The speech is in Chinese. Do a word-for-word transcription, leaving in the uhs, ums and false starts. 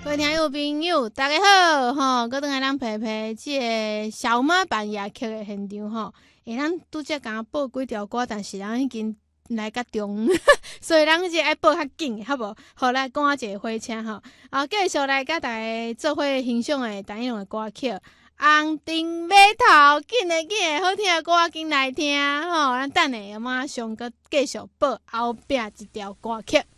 各位听友朋友，大家好吼！搁等下咱陪陪即个小马扮夜曲的现场吼，诶，咱拄则刚报几条歌，但是咱已经来甲中，所以咱即爱报较紧，好无？好，来赶一个火车吼，啊，继续来甲大家做伙欣赏的陈奕龙的歌曲《红灯码头》，紧的紧的，好听的歌紧来听吼，咱等下马上搁继续报后壁一条歌曲。